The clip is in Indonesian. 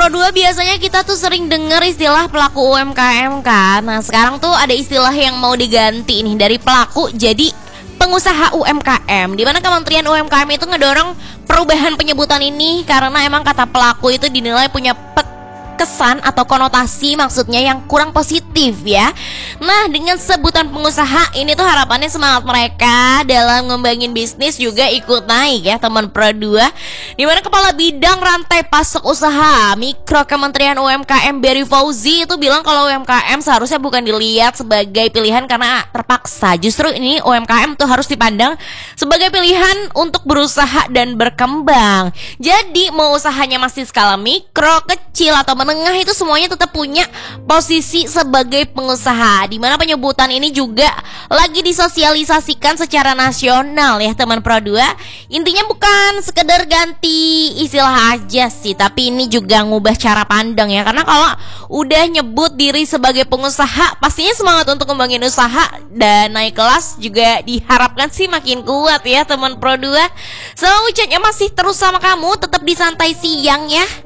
Pro 2 biasanya kita tuh sering dengar istilah pelaku UMKM kan. Nah sekarang tuh ada istilah yang mau diganti nih, dari pelaku jadi pengusaha UMKM, dimana Kementerian UMKM itu ngedorong perubahan penyebutan ini karena emang kata pelaku itu dinilai punya kesan atau konotasi maksudnya yang kurang positif ya. Nah dengan sebutan pengusaha ini tuh harapannya semangat mereka dalam ngembangin bisnis juga ikut naik ya teman Pro 2. Dimana Kepala Bidang Rantai Pasok Usaha Mikro Kementerian UMKM Berry Fauzi itu bilang kalau UMKM seharusnya bukan dilihat sebagai pilihan karena terpaksa. Justru ini UMKM tuh harus dipandang sebagai pilihan untuk berusaha dan berkembang. Jadi mau usahanya masih skala mikro, kecil atau menengah itu semuanya tetap punya posisi sebagai pengusaha, di mana penyebutan ini juga lagi disosialisasikan secara nasional ya teman Pro 2. Intinya bukan sekedar ganti istilah aja sih, tapi ini juga ngubah cara pandang ya. Karena kalau udah nyebut diri sebagai pengusaha, pastinya semangat untuk ngembangin usaha dan naik kelas juga diharapkan sih makin kuat ya teman Pro 2. So, Ucapnya masih terus sama kamu, tetap di Santai Siang ya.